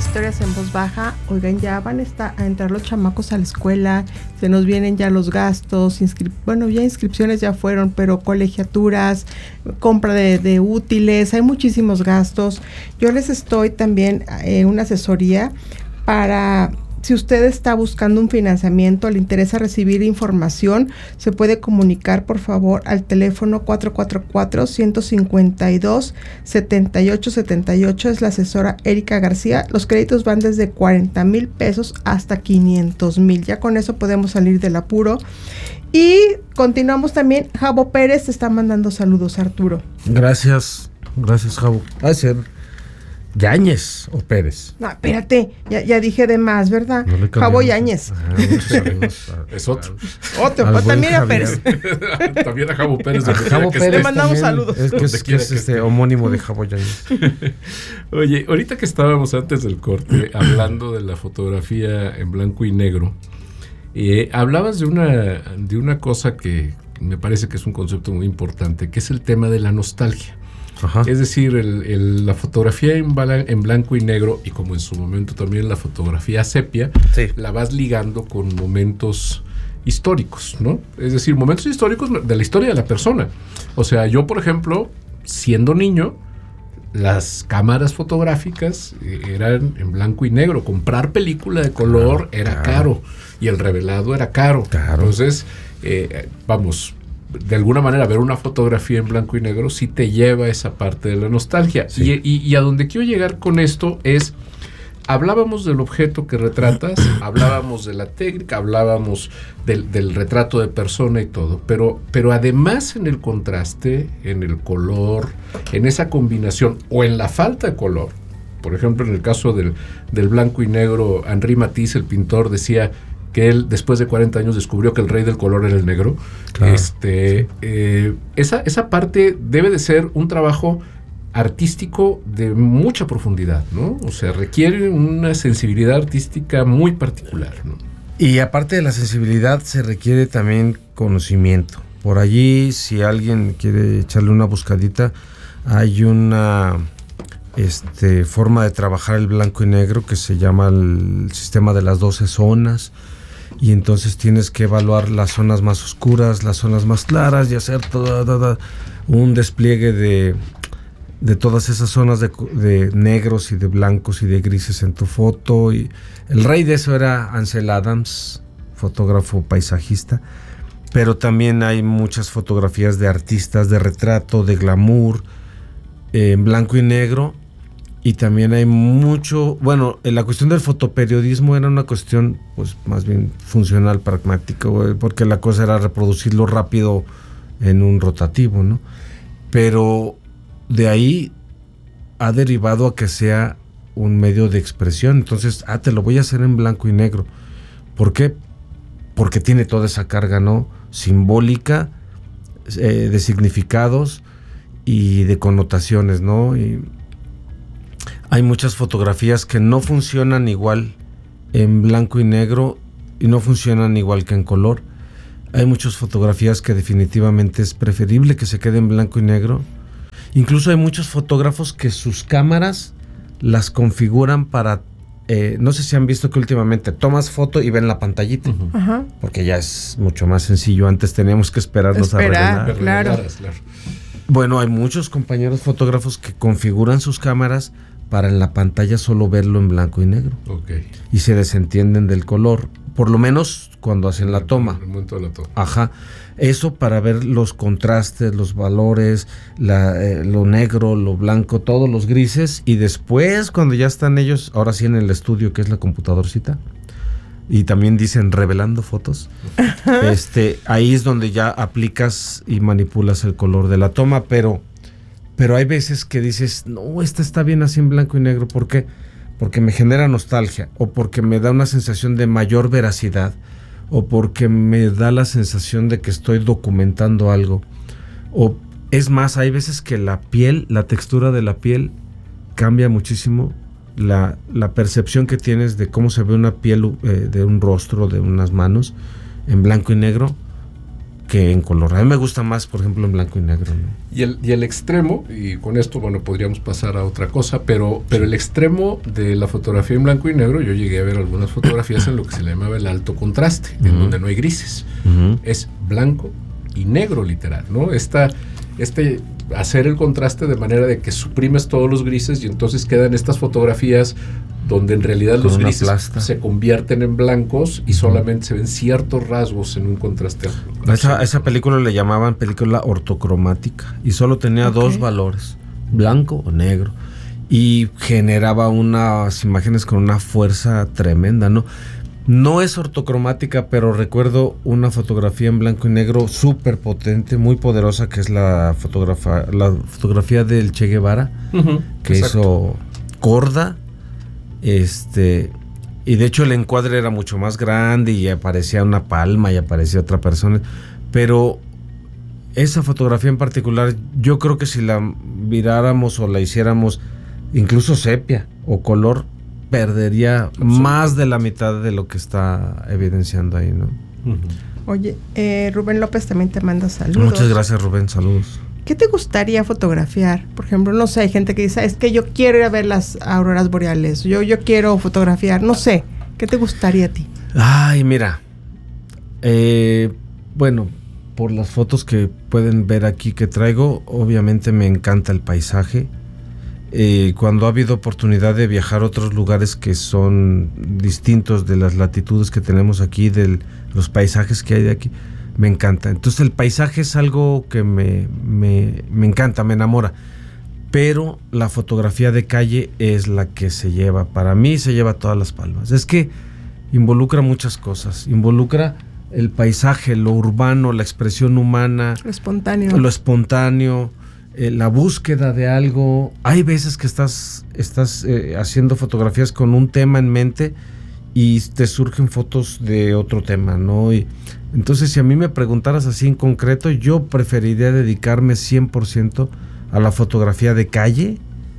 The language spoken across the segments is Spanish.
Historias en Voz Baja. Oigan, ya van a entrar los chamacos a la escuela, se nos vienen ya los gastos, ya inscripciones ya fueron, pero colegiaturas, compra de útiles, hay muchísimos gastos. Yo les estoy también una asesoría para... Si usted está buscando un financiamiento, le interesa recibir información, se puede comunicar, por favor, al teléfono 444-152-7878. Es la asesora Erika García. Los créditos van desde 40,000 pesos hasta 500,000. Ya con eso podemos salir del apuro. Y continuamos también. Javo Pérez te está mandando saludos, Arturo. Gracias, Javo. ¿Yáñez o Pérez? No, espérate, ya dije de más, ¿verdad? No Javo Yáñez. Es otro. También a Pérez. También a Javo Pérez. Javo Pérez le mandamos saludos. Es que es homónimo de Javo Yáñez. Oye, ahorita que estábamos antes del corte hablando de la fotografía en blanco y negro, hablabas de una cosa que me parece que es un concepto muy importante, que es el tema de la nostalgia. Ajá. Es decir, la fotografía en blanco y negro, y como en su momento también la fotografía sepia, sí, la vas ligando con momentos históricos, ¿no? Es decir, momentos históricos de la historia de la persona. O sea, yo, por ejemplo, siendo niño, las cámaras fotográficas eran en blanco y negro. Comprar película de color era caro, y el revelado era caro. Entonces, de alguna manera ver una fotografía en blanco y negro sí te lleva a esa parte de la nostalgia. Sí. Y a donde quiero llegar con esto es, hablábamos del objeto que retratas, hablábamos de la técnica, hablábamos del retrato de persona y todo, pero además en el contraste, en el color, en esa combinación o en la falta de color. Por ejemplo, en el caso del blanco y negro, Henri Matisse, el pintor, decía que él después de 40 años descubrió que el rey del color era el negro. Claro. Esa parte debe de ser un trabajo artístico de mucha profundidad, ¿no? O sea, requiere una sensibilidad artística muy particular, ¿no? Y aparte de la sensibilidad, se requiere también conocimiento. Por allí, si alguien quiere echarle una buscadita, hay una forma de trabajar el blanco y negro que se llama el sistema de las 12 zonas. Y entonces tienes que evaluar las zonas más oscuras, las zonas más claras y hacer un despliegue de todas esas zonas de negros y de blancos y de grises en tu foto. Y el rey de eso era Ansel Adams, fotógrafo paisajista, pero también hay muchas fotografías de artistas de retrato, de glamour, en blanco y negro. Y también hay mucho, la cuestión del fotoperiodismo era una cuestión pues más bien funcional, pragmática, porque la cosa era reproducirlo rápido en un rotativo, ¿no? Pero de ahí ha derivado a que sea un medio de expresión. Entonces, te lo voy a hacer en blanco y negro. ¿Por qué? Porque tiene toda esa carga, ¿no? Simbólica, de significados y de connotaciones, ¿no? Y hay muchas fotografías que no funcionan igual en blanco y negro y no funcionan igual que en color. Hay muchas fotografías que definitivamente es preferible que se quede en blanco y negro. Incluso hay muchos fotógrafos que sus cámaras las configuran para... no sé si han visto que últimamente tomas foto y ven la pantallita. Uh-huh. Porque ya es mucho más sencillo. Antes teníamos que esperarnos a revelar. Claro. Bueno, hay muchos compañeros fotógrafos que configuran sus cámaras para en la pantalla solo verlo en blanco y negro. Okay. Y se desentienden del color, por lo menos cuando hacen la toma. El momento de la toma. Ajá. Eso para ver los contrastes, los valores, lo negro, lo blanco, todos los grises. Y después, cuando ya están ellos, ahora sí en el estudio, que es la computadorcita, y también dicen revelando fotos, ahí es donde ya aplicas y manipulas el color de la toma, pero hay veces que dices, no, esta está bien así en blanco y negro. ¿Por qué? Porque me genera nostalgia, o porque me da una sensación de mayor veracidad, o porque me da la sensación de que estoy documentando algo. O es más, hay veces que la textura de la piel cambia muchísimo la percepción que tienes de cómo se ve una piel de un rostro, de unas manos, en blanco y negro, que en color. A mí me gusta más, por ejemplo, en blanco y negro, ¿no? Y el extremo, y con esto, bueno, podríamos pasar a otra cosa, pero el extremo de la fotografía en blanco y negro, yo llegué a ver algunas fotografías en lo que se le llamaba el alto contraste, en donde no hay grises. Es blanco y negro, literal, ¿no? Hacer el contraste de manera de que suprimes todos los grises y entonces quedan estas fotografías donde en realidad los grises se convierten en blancos y solamente se ven ciertos rasgos en un contraste. Esa película le llamaban película ortocromática y solo tenía dos valores, blanco o negro, y generaba unas imágenes con una fuerza tremenda, ¿no? No es ortocromática, pero recuerdo una fotografía en blanco y negro súper potente, muy poderosa, que es la fotografía del Che Guevara, que hizo Korda. Y de hecho el encuadre era mucho más grande y aparecía una palma y aparecía otra persona. Pero esa fotografía en particular, yo creo que si la miráramos o la hiciéramos incluso sepia o color, perdería más de la mitad de lo que está evidenciando ahí, ¿no? Oye, Rubén López también te manda saludos. Muchas gracias, Rubén, saludos. ¿Qué te gustaría fotografiar? Por ejemplo, no sé, hay gente que dice, es que yo quiero ir a ver las auroras boreales, yo quiero fotografiar, no sé, ¿qué te gustaría a ti? Ay, mira, bueno, por las fotos que pueden ver aquí que traigo, obviamente me encanta el paisaje. Cuando ha habido oportunidad de viajar a otros lugares que son distintos de las latitudes que tenemos aquí, de los paisajes que hay de aquí, me encanta. Entonces el paisaje es algo que me encanta, me enamora. Pero la fotografía de calle es la que se lleva, para mí se lleva todas las palmas. Es que involucra muchas cosas, involucra el paisaje, lo urbano, la expresión humana, lo espontáneo, la búsqueda de algo. Hay veces que estás haciendo fotografías con un tema en mente y te surgen fotos de otro tema, ¿no? Y entonces, si a mí me preguntaras así en concreto, yo preferiría dedicarme 100% a la fotografía de calle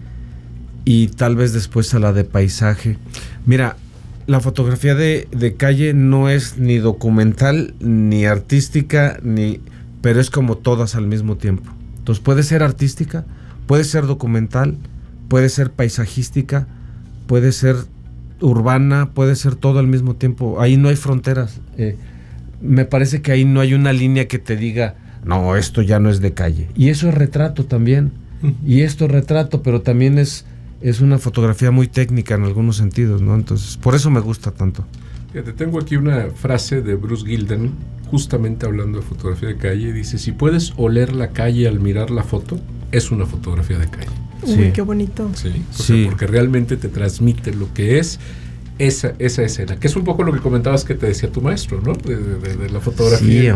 y tal vez después a la de paisaje. Mira, la fotografía de calle no es ni documental, ni artística, pero es como todas al mismo tiempo. Entonces puede ser artística, puede ser documental, puede ser paisajística, puede ser urbana, puede ser todo al mismo tiempo. Ahí no hay fronteras. Me parece que ahí no hay una línea que te diga, no, esto ya no es de calle. Y eso es retrato también. Y esto es retrato, pero también es una fotografía muy técnica en algunos sentidos, ¿no? Entonces, por eso me gusta tanto. Fíjate, tengo aquí una frase de Bruce Gilden, justamente hablando de fotografía de calle. Dice, si puedes oler la calle al mirar la foto, es una fotografía de calle. Uy, qué bonito. Sí, sea, porque realmente te transmite lo que es esa escena, que es un poco lo que comentabas que te decía tu maestro, ¿no? De la fotografía.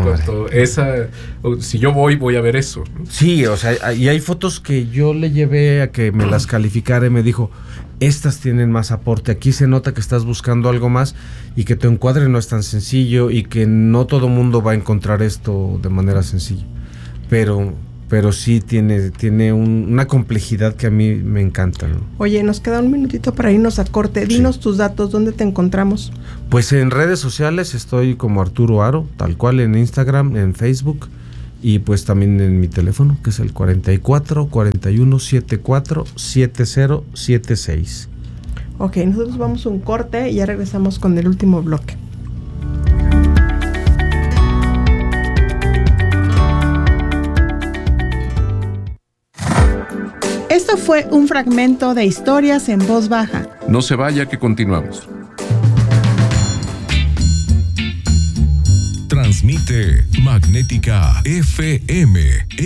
Si yo voy a ver eso, ¿no? Sí, o sea, y hay fotos que yo le llevé a que me las calificara y me dijo, estas tienen más aporte, aquí se nota que estás buscando algo más y que tu encuadre no es tan sencillo y que no todo mundo va a encontrar esto de manera sencilla, pero sí tiene una complejidad que a mí me encanta, ¿no? Oye, nos queda un minutito para irnos a corte. Dinos tus datos, ¿dónde te encontramos? Pues en redes sociales estoy como Arturo Aro, tal cual, en Instagram, en Facebook, y pues también en mi teléfono, que es el 44 41 74 7076. Ok, nosotros vamos a un corte y ya regresamos con el último bloque. Esto fue un fragmento de Historias en Voz Baja. No se vaya, que continuamos. Transmite Magnética FM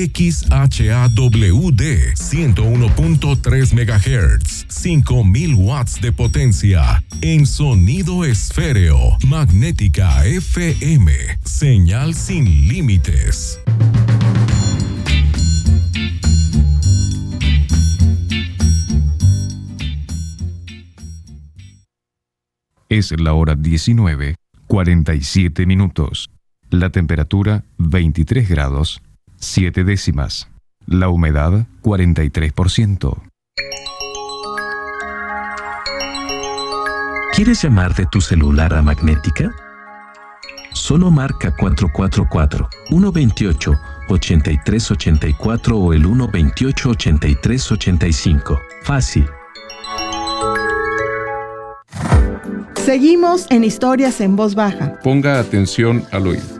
XHAWD 101.3 MHz, 5000 watts de potencia en sonido esféreo. Magnética FM, señal sin límites. Es la hora 19:47. La temperatura 23 grados, 7 décimas. La humedad 43%. ¿Quieres llamar de tu celular a Magnética? Solo marca 444 128 8384 o el 128 8385. Fácil. Seguimos en Historias en Voz Baja. Ponga atención al oído.